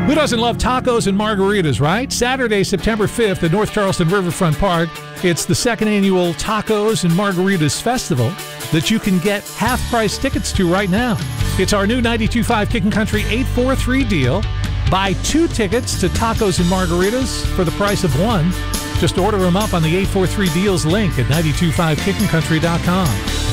Who doesn't love tacos and margaritas, right? Saturday, September 5th at North Charleston Riverfront Park, it's the second annual Tacos and Margaritas Festival that you can get half-price tickets to right now. It's our new 92.5 Kickin' Country 843 deal. Buy 2 tickets to Tacos and Margaritas for the price of 1. Just order them up on the 843 Deals link at 925kickincountry.com.